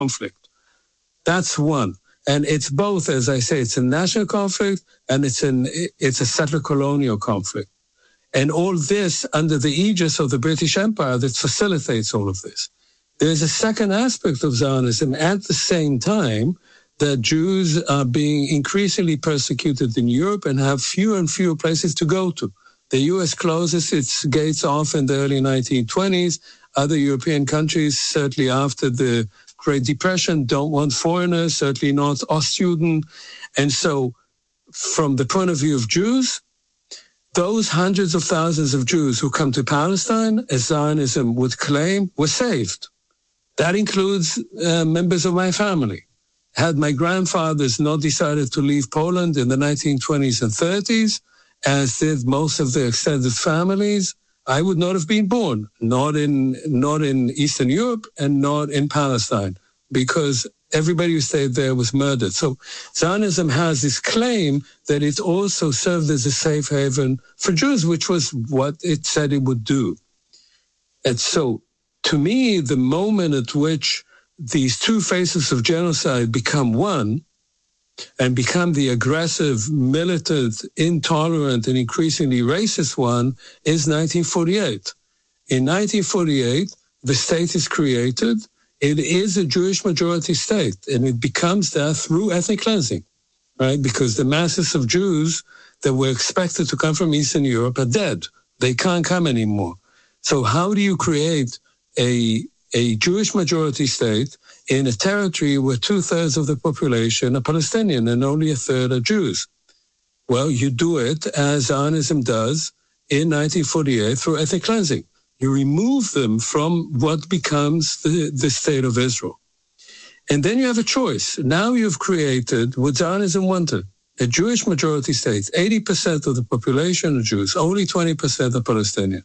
conflict. That's one. And it's both, as I say, it's a national conflict and it's a settler colonial conflict. And all this under the aegis of the British Empire that facilitates all of this. There's a second aspect of Zionism at the same time that Jews are being increasingly persecuted in Europe and have fewer and fewer places to go to. The U.S. closes its gates off in the early 1920s. Other European countries, certainly after the Great Depression, don't want foreigners, certainly not Ostjuden. And so from the point of view of Jews, those hundreds of thousands of Jews who come to Palestine, as Zionism would claim, were saved. That includes members of my family. Had my grandfathers not decided to leave Poland in the 1920s and 30s, as did most of their extended families, I would not have been born, not in Eastern Europe and not in Palestine, because everybody who stayed there was murdered. So Zionism has this claim that it also served as a safe haven for Jews, which was what it said it would do. And so, to me, the moment at which these two faces of genocide become one and become the aggressive, militant, intolerant, and increasingly racist one is 1948. In 1948, the state is created. It is a Jewish majority state, and it becomes that through ethnic cleansing, right? Because the masses of Jews that were expected to come from Eastern Europe are dead. They can't come anymore. So how do you create a Jewish majority state in a territory where 2/3 of the population are Palestinian and only 1/3 are Jews? Well, you do it as Zionism does in 1948 through ethnic cleansing. You remove them from what becomes the state of Israel. And then you have a choice. Now you've created what Zionism wanted, a Jewish majority state. 80% of the population are Jews, only 20% are Palestinian.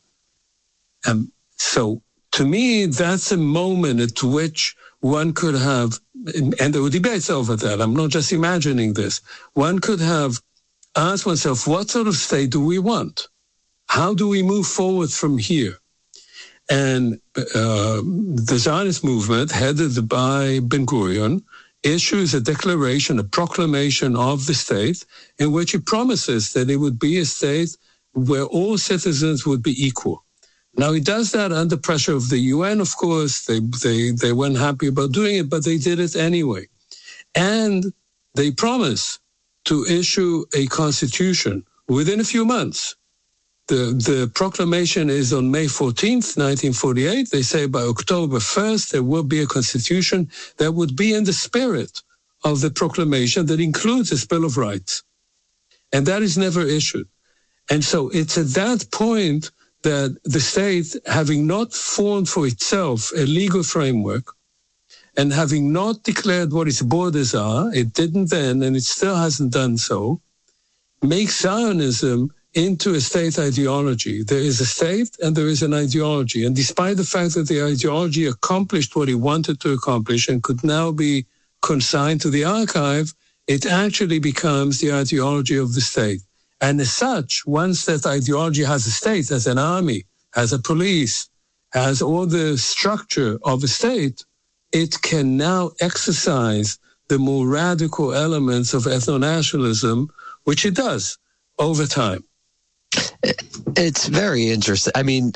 So to me, that's a moment at which one could have, and there were debates over that, I'm not just imagining this, one could have asked oneself, what sort of state do we want? How do we move forward from here? And the Zionist movement, headed by Ben-Gurion, issues a declaration, a proclamation of the state, in which it promises that it would be a state where all citizens would be equal. Now, he does that under pressure of the UN, of course. They weren't happy about doing it, but they did it anyway. And they promise to issue a constitution within a few months. The proclamation is on May 14th, 1948. They say by October 1st, there will be a constitution that would be in the spirit of the proclamation that includes a Bill of Rights. And that is never issued. And so it's at that point that the state, having not formed for itself a legal framework and having not declared what its borders are, it didn't then, and it still hasn't done so, makes Zionism into a state ideology. There is a state and there is an ideology. And despite the fact that the ideology accomplished what it wanted to accomplish and could now be consigned to the archive, it actually becomes the ideology of the state. And as such, once that ideology has a state, has an army, has a police, has all the structure of a state, it can now exercise the more radical elements of ethno-nationalism, which it does over time. It's very interesting. I mean,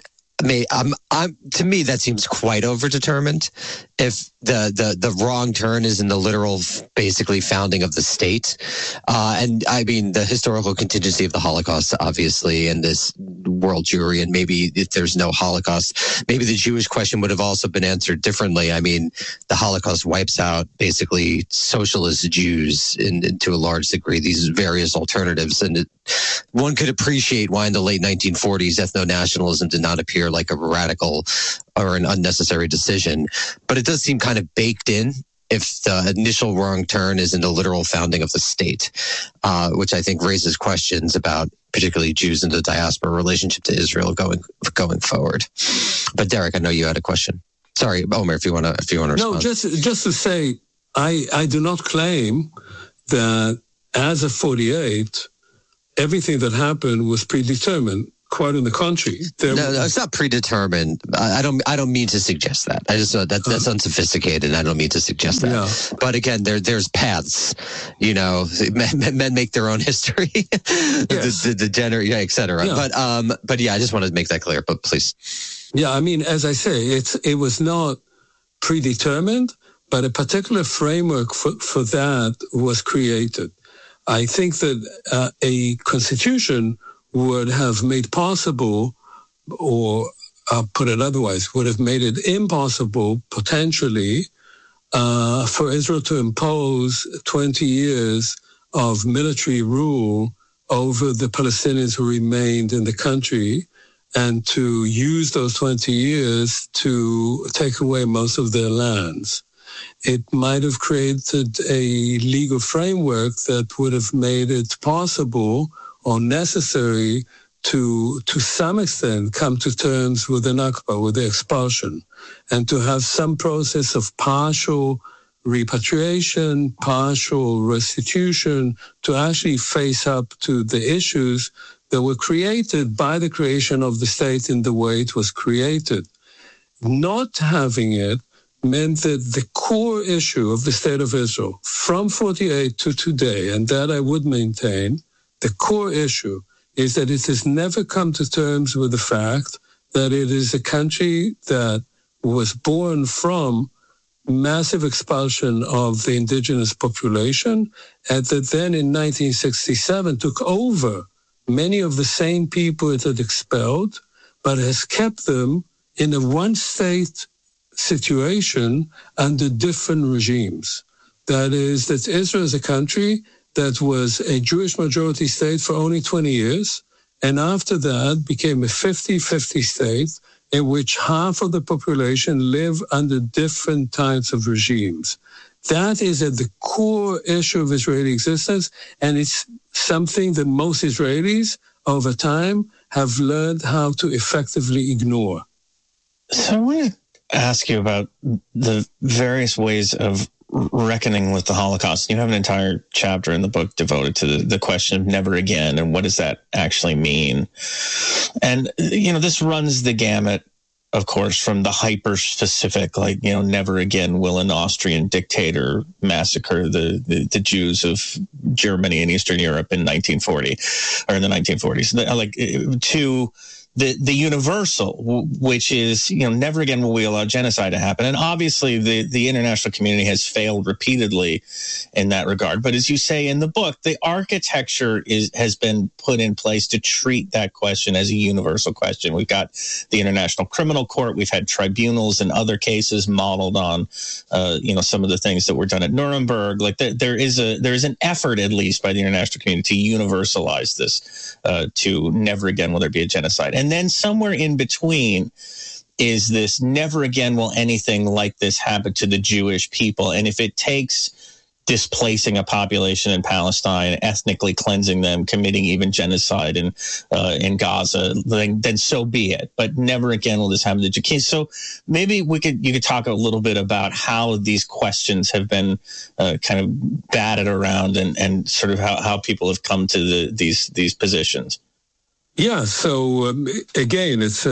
to me, that seems quite overdetermined. If the wrong turn is in the literal, basically, founding of the state, and I mean the historical contingency of the Holocaust, obviously, and this world Jewry, and maybe if there's no Holocaust, maybe the Jewish question would have also been answered differently. I mean, the Holocaust wipes out basically socialist Jews to a large degree. These various alternatives, and one could appreciate why in the late 1940s ethno-nationalism did not appear like a radical or an unnecessary decision. But it does seem kind of baked in if the initial wrong turn is in the literal founding of the state, which I think raises questions about particularly Jews in the diaspora relationship to Israel going forward. But Derek, I know you had a question. Sorry, Omer, if you want to respond. No, just to say, I do not claim that as of 48, everything that happened was predetermined. Quite on the contrary. No, it's not predetermined. I don't mean to suggest that. I just that's unsophisticated. I don't mean to suggest that. Yeah. But again, there's paths. Men make their own history. Yes. Et cetera. Yeah. But yeah, I just wanted to make that clear. But please. Yeah, I mean, as I say, it was not predetermined, but a particular framework for that was created. I think that a constitution would have made possible, or put it otherwise, would have made it impossible, potentially, for Israel to impose 20 years of military rule over the Palestinians who remained in the country, and to use those 20 years to take away most of their lands. It might have created a legal framework that would have made it possible or necessary to some extent come to terms with the Nakba, with the expulsion, and to have some process of partial repatriation, partial restitution, to actually face up to the issues that were created by the creation of the state in the way it was created. Not having it meant that the core issue of the state of Israel from 48 to today, and that I would maintain, the core issue is that it has never come to terms with the fact that it is a country that was born from massive expulsion of the indigenous population, and that then in 1967 took over many of the same people it had expelled, but has kept them in a one-state situation under different regimes. That is, that Israel is a country that was a Jewish majority state for only 20 years, and after that became a 50-50 state in which half of the population live under different types of regimes. That is at the core issue of Israeli existence, and it's something that most Israelis over time have learned how to effectively ignore. So I want to ask you about the various ways of reckoning with the Holocaust. You have an entire chapter in the book devoted to the question of never again and what does that actually mean. And, this runs the gamut, of course, from the hyper-specific, never again will an Austrian dictator massacre the Jews of Germany and Eastern Europe in 1940 or in the 1940s, to the universal, which is, never again will we allow genocide to happen. And obviously the international community has failed repeatedly in that regard. But as you say in the book, the architecture has been put in place to treat that question as a universal question. We've got the International Criminal Court. We've had tribunals in other cases modeled on, some of the things that were done at Nuremberg. There is an effort, at least by the international community, to universalize this, to never again will there be a genocide. And then somewhere in between is this never again will anything like this happen to the Jewish people. And if it takes displacing a population in Palestine, ethnically cleansing them, committing even genocide in Gaza, then so be it. But never again will this happen to the Jews. So maybe you could talk a little bit about how these questions have been kind of batted around and sort of how people have come to these positions. Yeah, so again, it's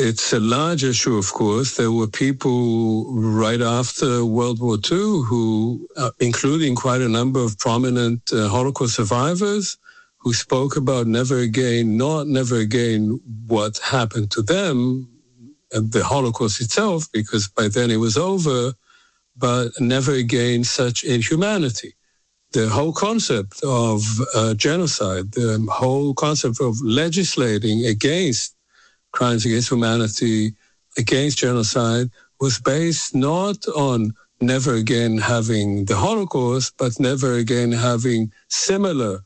a large issue, of course. There were people right after World War II who, including quite a number of prominent Holocaust survivors, who spoke about never again, not never again what happened to them, the Holocaust itself, because by then it was over, but never again such inhumanity. The whole concept of genocide, the whole concept of legislating against crimes against humanity, against genocide, was based not on never again having the Holocaust, but never again having similar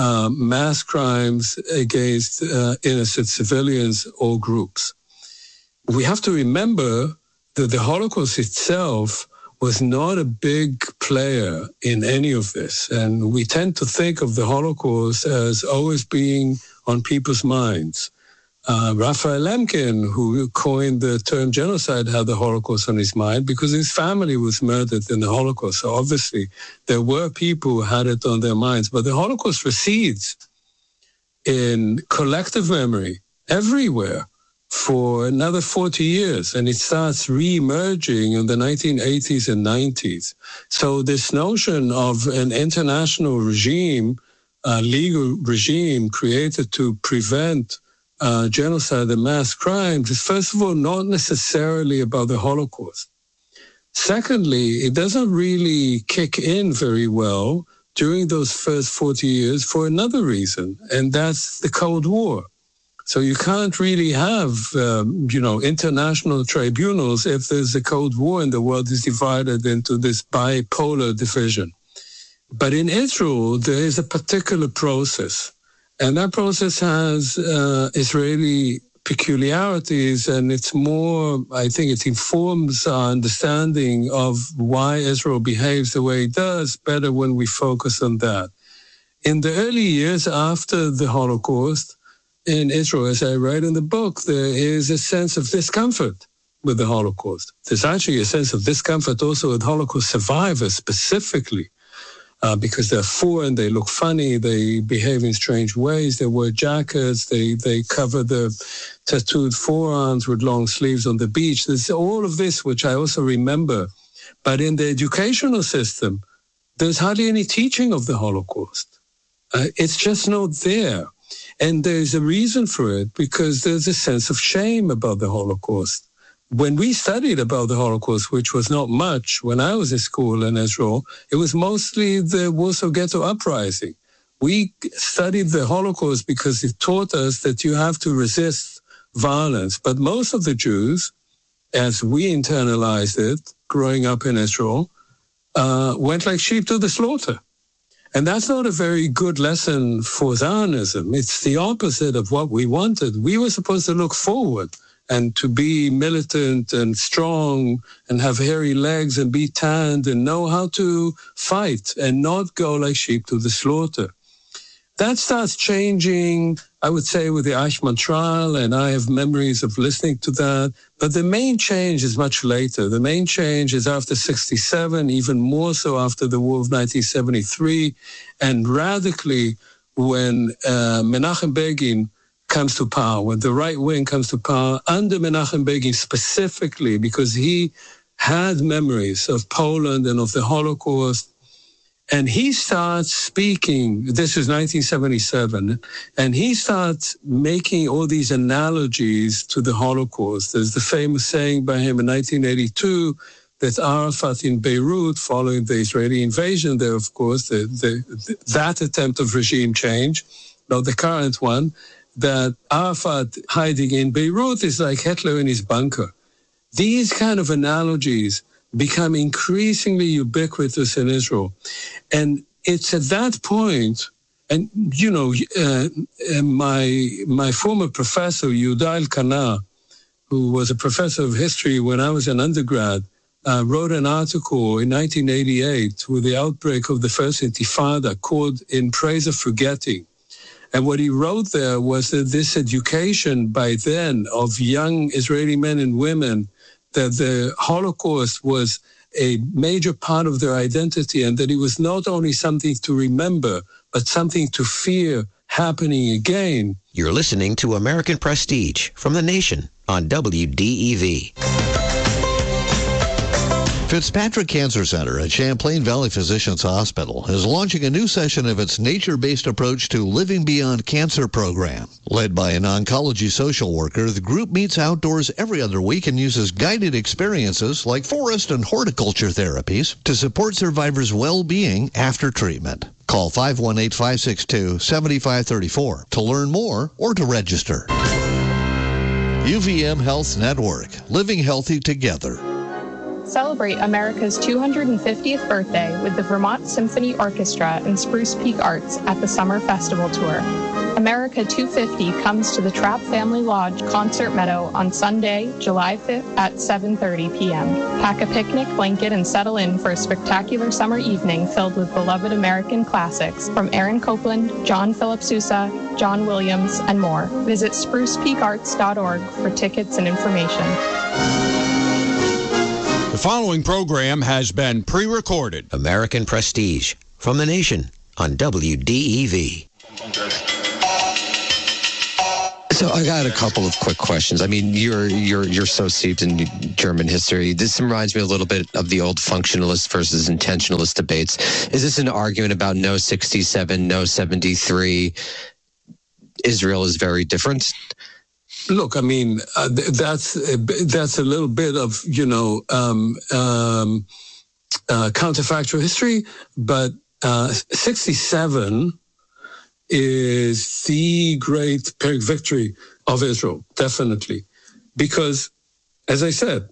mass crimes against innocent civilians or groups. We have to remember that the Holocaust itself was not a big player in any of this. And we tend to think of the Holocaust as always being on people's minds. Raphael Lemkin, who coined the term genocide, had the Holocaust on his mind because his family was murdered in the Holocaust. So obviously there were people who had it on their minds. But the Holocaust recedes in collective memory everywhere for another 40 years, and it starts re-emerging in the 1980s and 90s. So this notion of an international regime, legal regime created to prevent genocide and mass crimes is, first of all, not necessarily about the Holocaust. Secondly, it doesn't really kick in very well during those first 40 years for another reason, and that's the Cold War. So you can't really have, international tribunals if there's a Cold War and the world is divided into this bipolar division. But in Israel, there is a particular process, and that process has Israeli peculiarities, and it's more, I think it informs our understanding of why Israel behaves the way it does better when we focus on that. In the early years after the Holocaust, in Israel, as I write in the book, there is a sense of discomfort with the Holocaust. There's actually a sense of discomfort also with Holocaust survivors specifically, because they're foreign, they look funny, they behave in strange ways, they wear jackets, they cover their tattooed forearms with long sleeves on the beach. There's all of this, which I also remember. But in the educational system, there's hardly any teaching of the Holocaust. It's just not there. And there's a reason for it, because there's a sense of shame about the Holocaust. When we studied about the Holocaust, which was not much when I was in school in Israel, it was mostly the Warsaw Ghetto Uprising. We studied the Holocaust because it taught us that you have to resist violence. But most of the Jews, as we internalized it, growing up in Israel, went like sheep to the slaughter. And that's not a very good lesson for Zionism. It's the opposite of what we wanted. We were supposed to look forward and to be militant and strong and have hairy legs and be tanned and know how to fight and not go like sheep to the slaughter. That starts changing, I would say, with the Eichmann trial, and I have memories of listening to that. But the main change is much later. The main change is after 1967, even more so after the war of 1973, and radically when Menachem Begin comes to power, when the right wing comes to power, under Menachem Begin specifically, because he had memories of Poland and of the Holocaust. And he starts speaking, this is 1977, and he starts making all these analogies to the Holocaust. There's the famous saying by him in 1982 that Arafat in Beirut, following the Israeli invasion there, of course, that attempt of regime change, not the current one, that Arafat hiding in Beirut is like Hitler in his bunker. These kind of analogies become increasingly ubiquitous in Israel. And it's at that point, and, my former professor, Yehuda Elkana, who was a professor of history when I was an undergrad, wrote an article in 1988 with the outbreak of the First Intifada called In Praise of Forgetting. And what he wrote there was that this education by then of young Israeli men and women, that the Holocaust was a major part of their identity, and that it was not only something to remember, but something to fear happening again. You're listening to American Prestige from The Nation on WDEV. Fitzpatrick Cancer Center at Champlain Valley Physicians Hospital is launching a new session of its nature-based approach to Living Beyond Cancer program. Led by an oncology social worker, the group meets outdoors every other week and uses guided experiences like forest and horticulture therapies to support survivors' well-being after treatment. Call 518-562-7534 to learn more or to register. UVM Health Network, living healthy together. Celebrate America's 250th birthday with the Vermont Symphony Orchestra and Spruce Peak Arts at the Summer Festival Tour. America 250 comes to the Trapp Family Lodge Concert Meadow on Sunday, July 5th at 7:30 p.m. Pack a picnic blanket and settle in for a spectacular summer evening filled with beloved American classics from Aaron Copland, John Philip Sousa, John Williams, and more. Visit sprucepeakarts.org for tickets and information. The following program has been pre-recorded. American Prestige from The Nation on WDEV. So I got a couple of quick questions. I mean, you're so steeped in German history. This reminds me a little bit of the old functionalist versus intentionalist debates. Is this an argument about no 67, no 73? Israel is very different? Look, I mean, that's a little bit of, counterfactual history, but 67 is the great Pyrrhic victory of Israel, definitely. Because, as I said,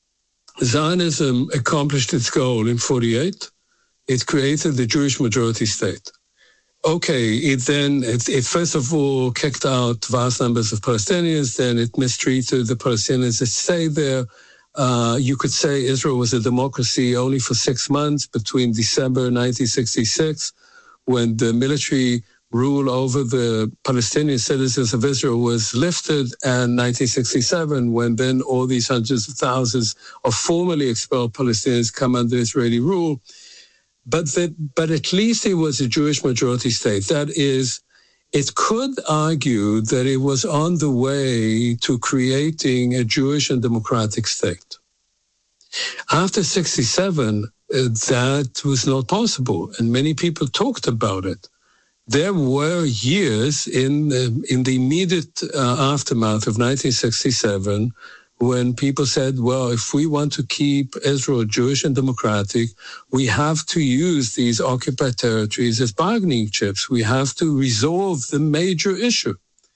Zionism accomplished its goal in 48. It created the Jewish majority state. Okay, it first of all kicked out vast numbers of Palestinians, then it mistreated the Palestinians that stayed there. You could say Israel was a democracy only for 6 months between December 1966, when the military rule over the Palestinian citizens of Israel was lifted, and 1967, when then all these hundreds of thousands of formerly expelled Palestinians come under Israeli rule. But at least it was a Jewish majority state. That is, it could argue that it was on the way to creating a Jewish and democratic state. After 67, that was not possible, and many people talked about it. There were years in the immediate aftermath of 1967 when people said, well, if we want to keep Israel Jewish and democratic, we have to use these occupied territories as bargaining chips. We have to resolve the major issue.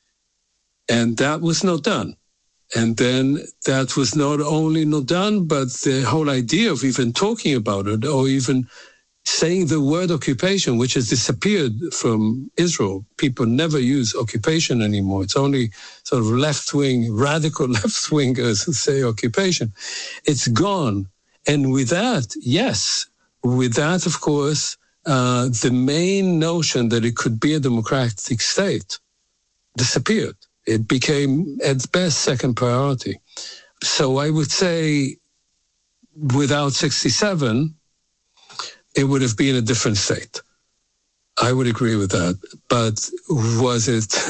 And that was not done. And then that was not only not done, but the whole idea of even talking about it or even saying the word occupation, which has disappeared from Israel. People never use occupation anymore. It's only sort of left-wing, radical left-wingers who say occupation. It's gone. And with that, of course, the main notion that it could be a democratic state disappeared. It became, at best, second priority. So I would say without 67, it would have been a different state. I would agree with that. But was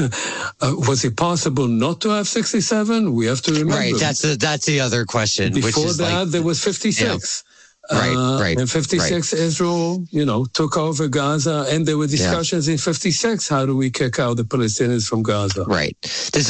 it possible not to have 67? We have to remember. Right, that's the other question. Before that, there was 56. Right. In 56, Israel, took over Gaza, and there were discussions in 56. How do we kick out the Palestinians from Gaza? Right. That's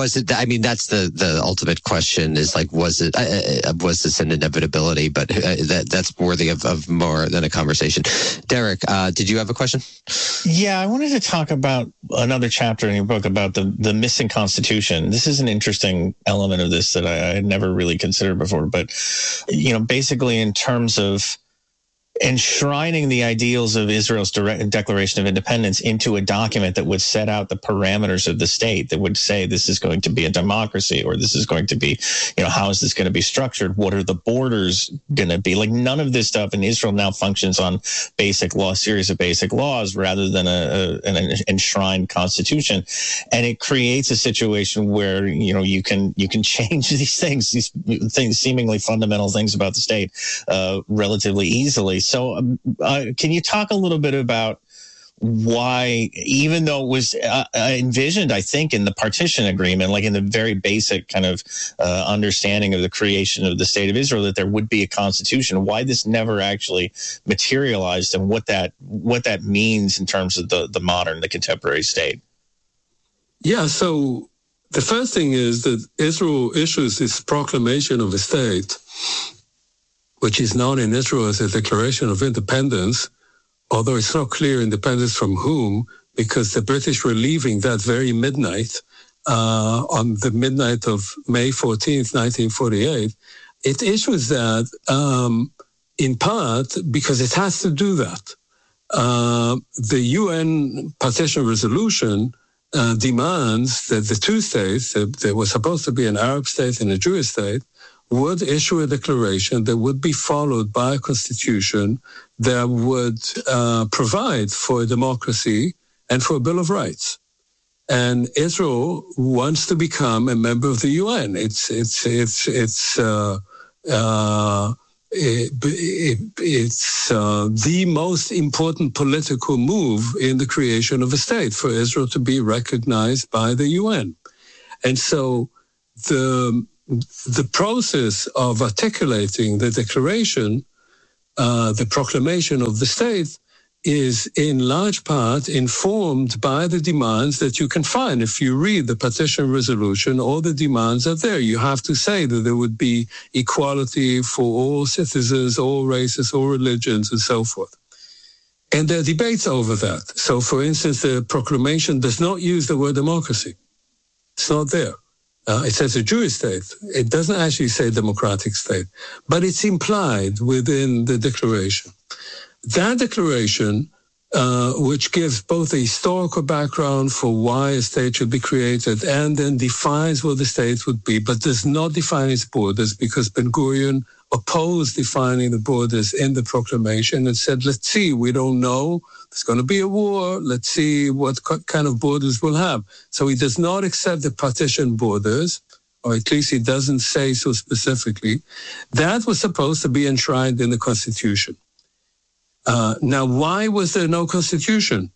the ultimate question is was this an inevitability? But that's worthy of more than a conversation. Derek, did you have a question? Yeah, I wanted to talk about another chapter in your book about the missing constitution. This is an interesting element of this that I had never really considered before. But, basically in terms of enshrining the ideals of Israel's direct Declaration of Independence into a document that would set out the parameters of the state, that would say this is going to be a democracy, or this is going to be, how is this going to be structured? What are the borders going to be? Like, none of this stuff in Israel now functions on series of basic laws rather than an enshrined constitution. And it creates a situation where, you can change these things seemingly fundamental things about the state, relatively easily. So can you talk a little bit about why, even though it was envisioned, I think, in the partition agreement, like in the very basic kind of understanding of the creation of the state of Israel, that there would be a constitution, why this never actually materialized, and what that means in terms of the contemporary state? Yeah, so the first thing is that Israel issues this proclamation of a state, which is known in Israel as a Declaration of Independence, although it's not clear independence from whom, because the British were leaving that very midnight, on the midnight of May 14th, 1948. It issues that in part because it has to do that. The UN partition resolution demands that the two states, there was supposed to be an Arab state and a Jewish state, would issue a declaration that would be followed by a constitution that would provide for a democracy and for a Bill of Rights. And Israel wants to become a member of the UN. It's the most important political move in the creation of a state, for Israel to be recognized by the UN. And so the process of articulating the declaration, the proclamation of the state, is in large part informed by the demands that you can find. If you read the partition resolution, all the demands are there. You have to say that there would be equality for all citizens, all races, all religions, and so forth. And there are debates over that. So, for instance, the proclamation does not use the word democracy. It's not there. It says a Jewish state. It doesn't actually say democratic state, but it's implied within the declaration. That declaration, which gives both a historical background for why a state should be created and then defines what the state would be, but does not define its borders, because Ben-Gurion opposed defining the borders in the proclamation and said, let's see, we don't know. There's going to be a war. Let's see what kind of borders we'll have. So he does not accept the partition borders, or at least he doesn't say so specifically. That was supposed to be enshrined in the Constitution. Now, why was there no Constitution?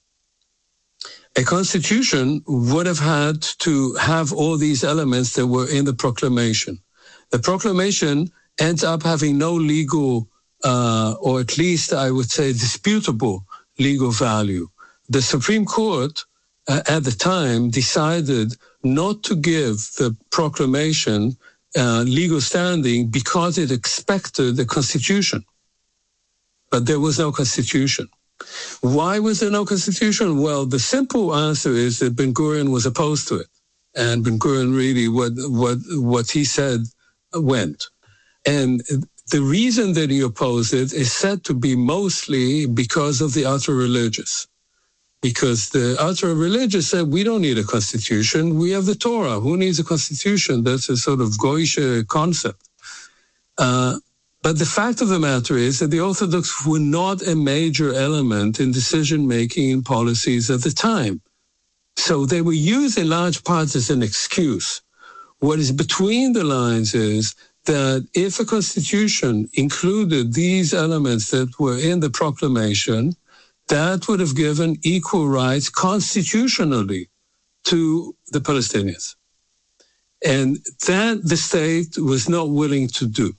A Constitution would have had to have all these elements that were in the proclamation. The proclamation ends up having no legal, or at least I would say disputable legal value. The Supreme Court at the time decided not to give the proclamation legal standing because it expected a constitution. But there was no constitution. Why was there no constitution? Well, the simple answer is that Ben-Gurion was opposed to it. And Ben-Gurion really, what he said went. And the reason that he opposed it is said to be mostly because of the ultra-religious. Because the ultra-religious said, we don't need a constitution. We have the Torah. Who needs a constitution? That's a sort of Goyish concept. But the fact of the matter is that the Orthodox were not a major element in decision-making in policies at the time. So they were used in large part as an excuse. What is between the lines is that if a constitution included these elements that were in the proclamation, that would have given equal rights constitutionally to the Palestinians. And that the state was not willing to do.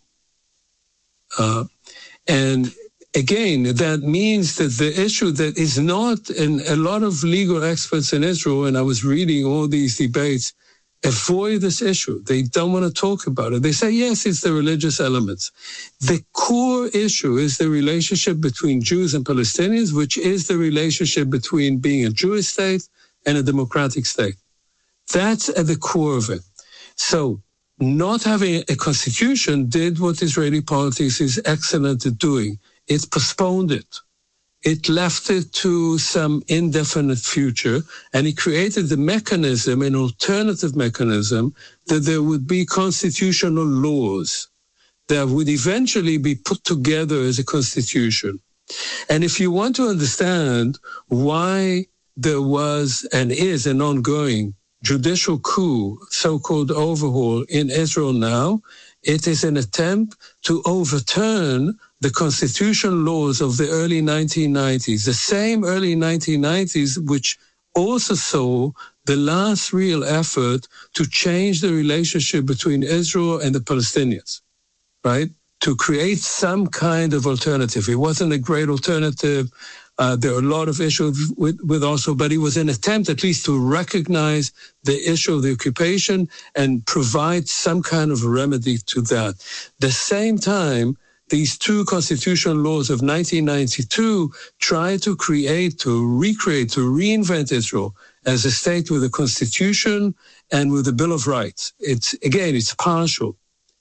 And again, that means that the issue that is not, and a lot of legal experts in Israel, and I was reading all these debates, avoid this issue. They don't want to talk about it. They say, yes, it's the religious elements. The core issue is the relationship between Jews and Palestinians, which is the relationship between being a Jewish state and a democratic state. That's at the core of it. So not having a constitution did what Israeli politics is excellent at doing. It postponed it. It left it to some indefinite future, and it created the mechanism, an alternative mechanism, that there would be constitutional laws that would eventually be put together as a constitution. And if you want to understand why there was and is an ongoing judicial coup, so-called overhaul in Israel now, it is an attempt to overturn the constitutional laws of the early 1990s, the same early 1990s which also saw the last real effort to change the relationship between Israel and the Palestinians, right? To create some kind of alternative. It wasn't a great alternative. There are a lot of issues with also, but it was an attempt at least to recognize the issue of the occupation and provide some kind of remedy to that. The same time, these two constitutional laws of 1992 try to create, to recreate, to reinvent Israel as a state with a constitution and with a Bill of Rights. It's partial.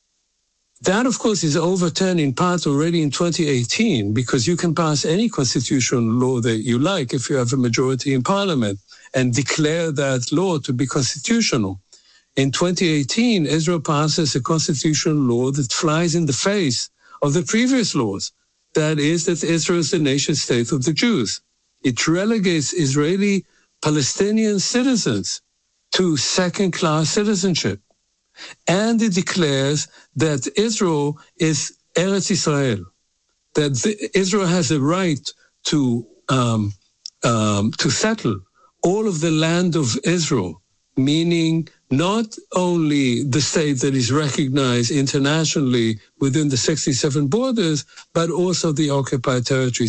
That, of course, is overturned in part already in 2018, because you can pass any constitutional law that you like if you have a majority in parliament and declare that law to be constitutional. In 2018, Israel passes a constitutional law that flies in the face of the previous laws. That is, that Israel is the nation state of the Jews. It relegates Israeli Palestinian citizens to second-class citizenship. And it declares that Israel is Eretz Israel, that Israel has a right to settle all of the land of Israel, meaning not only the state that is recognized internationally within the 67 borders, but also the occupied territories.